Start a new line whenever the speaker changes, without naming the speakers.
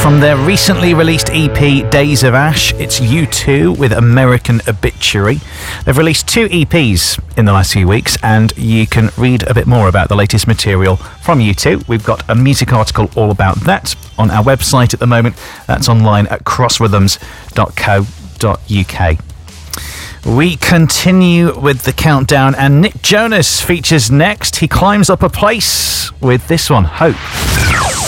From their recently released EP, Days of Ash, it's U2 with American Obituary. They've released 2 EPs in the last few weeks, and you can read a bit more about the latest material from U2. We've got a music article all about that on our website at the moment. That's online at crossrhythms.co.uk. We continue with the countdown, and Nick Jonas features next. He climbs up a place with this one, Hope.